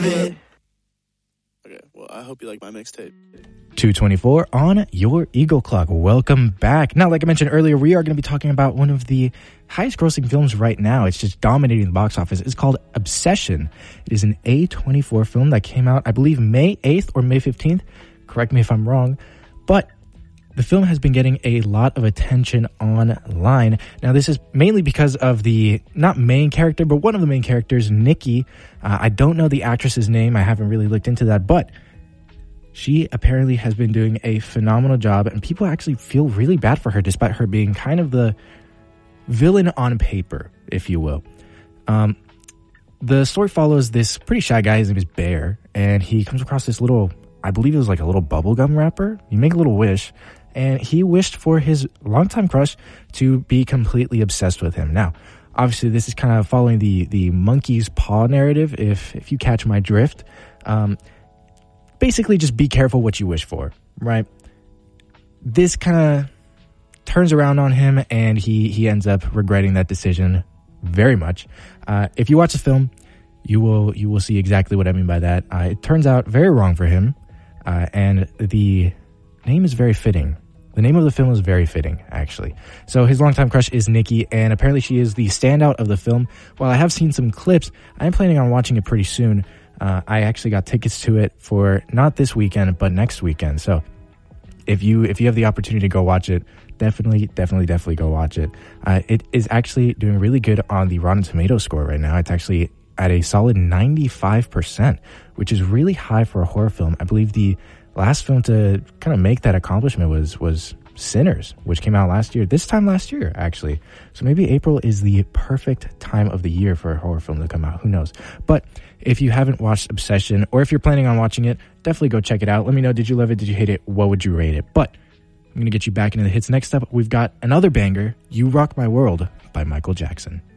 it. Okay, well, I hope you like my mixtape. 224 on your Eagle Clock. Welcome back. Now, like I mentioned earlier, we are going to be talking about one of the highest grossing films right now. It's just dominating the box office. It's called Obsession. It is an A24 film that came out, I believe, May 8th or May 15th. Correct me if I'm wrong. But the film has been getting a lot of attention online. Now, this is mainly because of the, not main character, but one of the main characters, Nikki. I don't know the actress's name. I haven't really looked into that, but she apparently has been doing a phenomenal job, and people actually feel really bad for her, despite her being kind of the villain on paper, if you will. The story follows this pretty shy guy. His name is Bear, and he comes across this little, I believe it was like a little bubblegum wrapper. You make a little wish, and he wished for his longtime crush to be completely obsessed with him. Now, obviously, this is kind of following the monkey's paw narrative, if you catch my drift. Basically, just be careful what you wish for, right? This kind of turns around on him, and he ends up regretting that decision very much. If you watch the film, you will see exactly what I mean by that. It turns out very wrong for him, and the name is very fitting. The name of the film is very fitting, actually. So his longtime crush is Nikki, and apparently she is the standout of the film. While I have seen some clips, I am planning on watching it pretty soon. I actually got tickets to it for not this weekend, but next weekend. So if you have the opportunity to go watch it, definitely go watch it. It is actually doing really good on the Rotten Tomatoes score right now. It's actually at a solid 95%, which is really high for a horror film. I believe the last film to kind of make that accomplishment was Sinners, which came out this time last year, actually. So maybe April is the perfect time of the year for a horror film to come out. Who knows? But if you haven't watched Obsession, or if you're planning on watching it, definitely go check it out. Let me know, did you love it? Did you hate it? What would you rate it? But I'm going to get you back into the hits. Next up, we've got another banger, You Rock My World by Michael Jackson.